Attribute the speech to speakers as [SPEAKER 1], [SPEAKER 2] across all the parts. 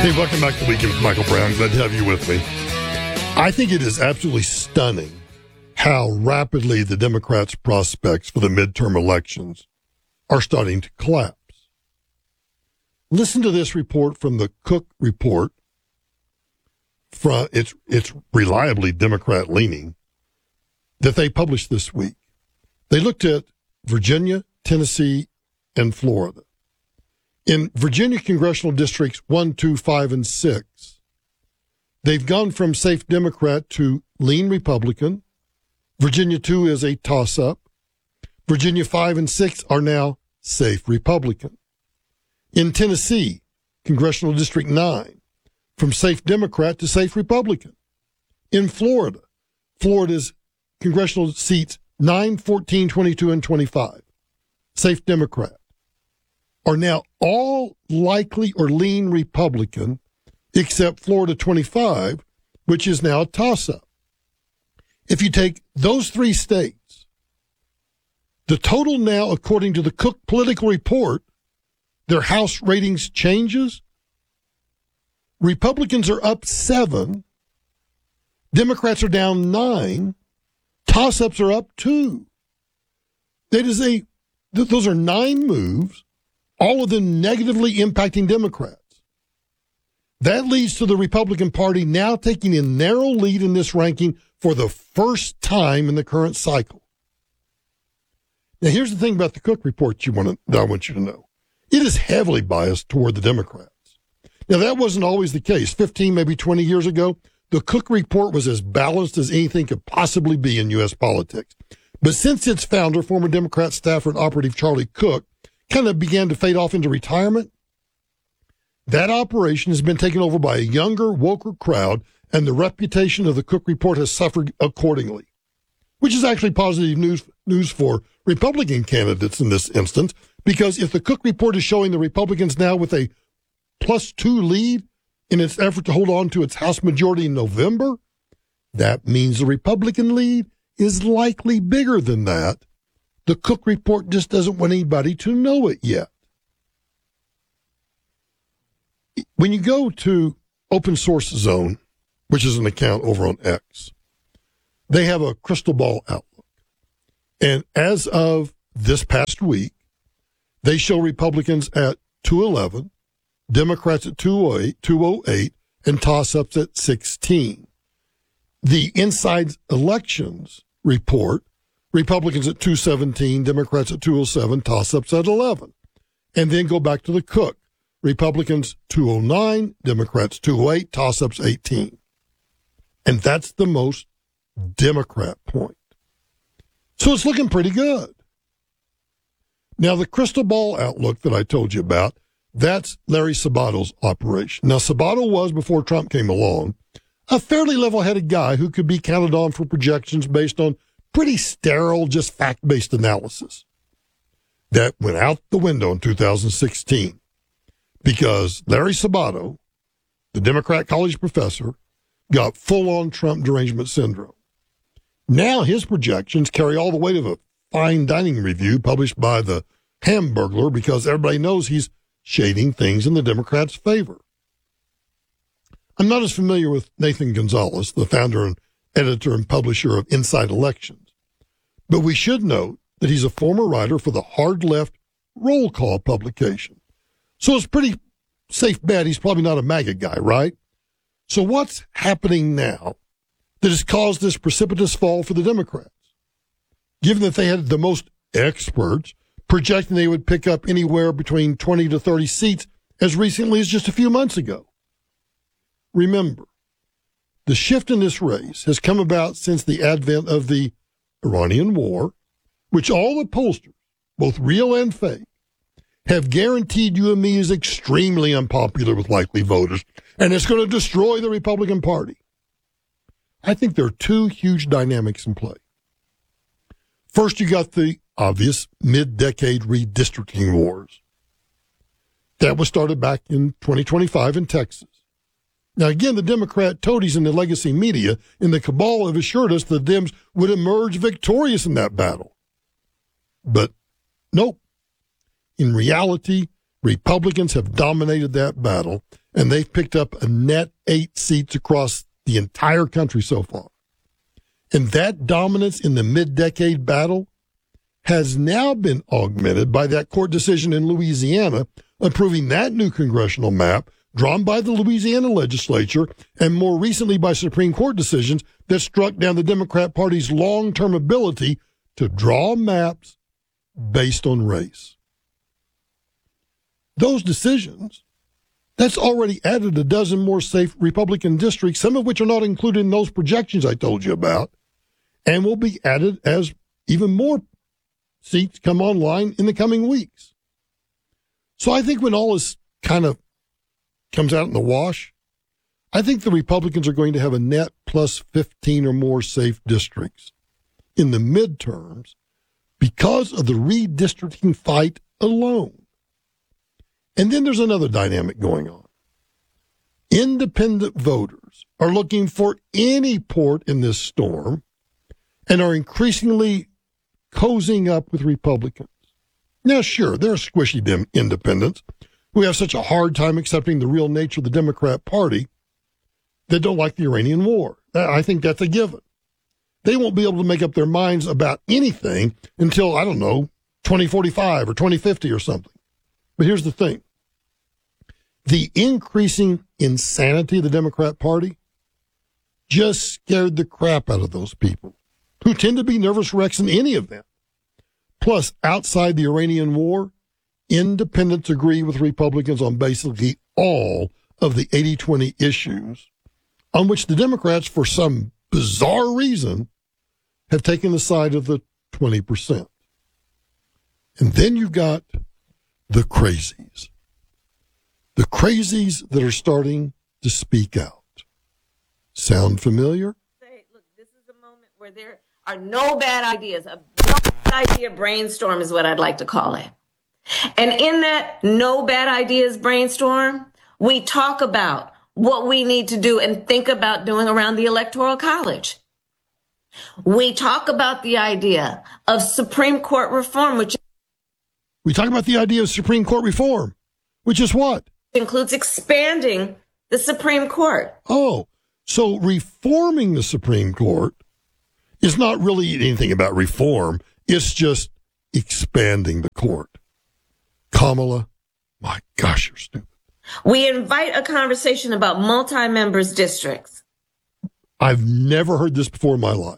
[SPEAKER 1] Hey, welcome back to Weekend with Michael Brown. Glad to have you with me. I think it is absolutely stunning how rapidly the Democrats' prospects for the midterm elections are starting to collapse. Listen to this report from the Cook Report. It's reliably Democrat-leaning that they published this week. They looked at Virginia, Tennessee, and Florida. In Virginia congressional districts 1, 2, 5, and 6, they've gone from safe Democrat to lean Republican. Virginia 2 is a toss-up. Virginia 5 and 6 are now safe Republican. In Tennessee, congressional district 9, from safe Democrat to safe Republican. In Florida, Florida's congressional seats 9, 14, 22, and 25, safe Democrat, are now all likely or lean Republican, except Florida 25, which is now a toss-up. If you take those three states, the total now, according to the Cook Political Report, their House ratings changes. Republicans are up 7. Democrats are down 9. Toss-ups are up 2. Those are 9 moves, all of them negatively impacting Democrats. That leads to the Republican Party now taking a narrow lead in this ranking for the first time in the current cycle. Now, here's the thing about the Cook Report that I want you to know. It is heavily biased toward the Democrats. Now, that wasn't always the case. 15, maybe 20 years ago, the Cook Report was as balanced as anything could possibly be in U.S. politics. But since its founder, former Democrat staffer and operative Charlie Cook, kind of began to fade off into retirement, that operation has been taken over by a younger, woker crowd, and the reputation of the Cook Report has suffered accordingly, which is actually positive news for Republican candidates in this instance, because if the Cook Report is showing the Republicans now with a +2 lead in its effort to hold on to its House majority in November, that means the Republican lead is likely bigger than that. The Cook Report just doesn't want anybody to know it yet. When you go to Open Source Zone, which is an account over on X, they have a crystal ball outlook. And as of this past week, they show Republicans at 211, Democrats at 208, and toss-ups at 16. The Inside Elections report, Republicans at 217, Democrats at 207, toss-ups at 11. And then go back to the Cook. Republicans 209, Democrats 208, toss-ups 18. And that's the most Democrat point. So it's looking pretty good. Now, the crystal ball outlook that I told you about, that's Larry Sabato's operation. Now, Sabato was, before Trump came along, a fairly level-headed guy who could be counted on for projections based on pretty sterile, just fact-based analysis. That went out the window in 2016 because Larry Sabato, the Democrat college professor, got full-on Trump derangement syndrome. Now his projections carry all the weight of a fine dining review published by the Hamburglar because everybody knows he's shading things in the Democrats' favor. I'm not as familiar with Nathan Gonzalez, the founder and editor and publisher of Inside Elections, but we should note that he's a former writer for the Hard Left Roll Call publication. So it's pretty safe bet he's probably not a MAGA guy, right? So what's happening now that has caused this precipitous fall for the Democrats? Given that they had the most experts projecting they would pick up anywhere between 20 to 30 seats as recently as just a few months ago. Remember, the shift in this race has come about since the advent of the Iranian war, which all the pollsters, both real and fake, have guaranteed you and me is extremely unpopular with likely voters, and it's going to destroy the Republican Party. I think there are two huge dynamics in play. First, you got the obvious mid-decade redistricting wars. That was started back in 2025 in Texas. Now, again, the Democrat toadies in the legacy media in the cabal have assured us the Dems would emerge victorious in that battle. But nope. In reality, Republicans have dominated that battle, and they've picked up a net 8 seats across the entire country so far. And that dominance in the mid-decade battle has now been augmented by that court decision in Louisiana approving that new congressional map drawn by the Louisiana legislature, and more recently by Supreme Court decisions that struck down the Democrat Party's long-term ability to draw maps based on race. Those decisions, that's already added a dozen more safe Republican districts, some of which are not included in those projections I told you about, and will be added as even more seats come online in the coming weeks. So I think when all this kind of comes out in the wash, I think the Republicans are going to have a net plus 15 or more safe districts in the midterms because of the redistricting fight alone. And then there's another dynamic going on. Independent voters are looking for any port in this storm and are increasingly cozying up with Republicans. Now, sure, there are squishy independents who have such a hard time accepting the real nature of the Democrat Party that don't like the Iranian war. I think that's a given. They won't be able to make up their minds about anything until, 2045 or 2050 or something. But here's the thing. The increasing insanity of the Democrat Party just scared the crap out of those people who tend to be nervous wrecks in any event. Plus, outside the Iranian war, independents agree with Republicans on basically all of the 80-20 issues on which the Democrats, for some bizarre reason, have taken the side of the 20%. And then you've got the crazies. The crazies that are starting to speak out. Sound familiar?
[SPEAKER 2] Look, this is a moment where there are no bad ideas. A no bad idea brainstorm is what I'd like to call it. And in that no bad ideas brainstorm, we talk about what we need to do and think about doing around the Electoral College. We talk about the idea of Supreme Court reform, which
[SPEAKER 1] is what?
[SPEAKER 2] Includes expanding the Supreme Court.
[SPEAKER 1] Oh, so reforming the Supreme Court is not really anything about reform. It's just expanding the court. Kamala, my gosh, you're stupid.
[SPEAKER 2] We invite a conversation about multi-members districts.
[SPEAKER 1] I've never heard this before in my life.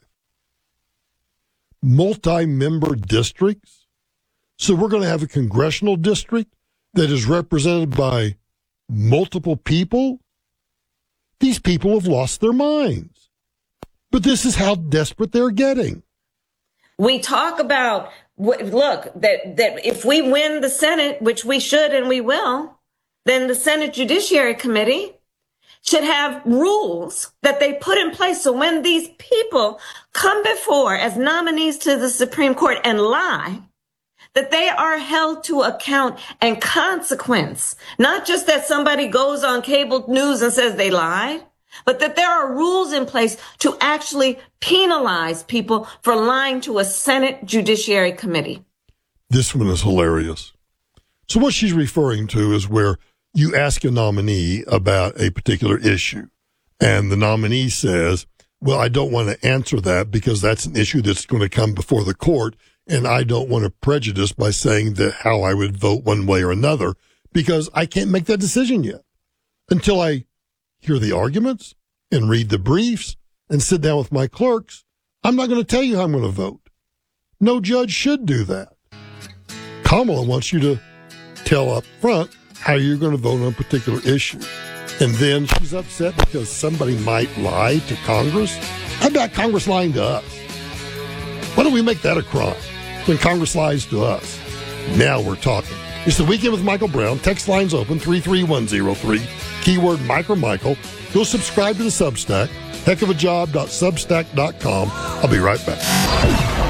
[SPEAKER 1] Multi-member districts? So we're going to have a congressional district that is represented by multiple people? These people have lost their minds. But this is how desperate they're getting.
[SPEAKER 2] We talk about, that if we win the Senate, which we should and we will, then the Senate Judiciary Committee should have rules that they put in place so when these people come before as nominees to the Supreme Court and lie, that they are held to account and consequence. Not just that somebody goes on cable news and says they lied, but that there are rules in place to actually penalize people for lying to a Senate Judiciary Committee.
[SPEAKER 1] This one is hilarious. So what she's referring to is where you ask a nominee about a particular issue, and the nominee says, well, I don't want to answer that because that's an issue that's going to come before the court, and I don't want to prejudice by saying that how I would vote one way or another because I can't make that decision yet until I hear the arguments and read the briefs and sit down with my clerks. I'm not going to tell you how I'm going to vote. No judge should do that. Kamala wants you to tell up front how you're going to vote on a particular issue. And then she's upset because somebody might lie to Congress. How about Congress lying to us? Why don't we make that a crime when Congress lies to us? Now we're talking. It's the Weekend with Michael Brown. Text lines open 33103. Keyword Micro Michael. Go subscribe to the Substack. Heckofajob.substack.com. I'll be right back.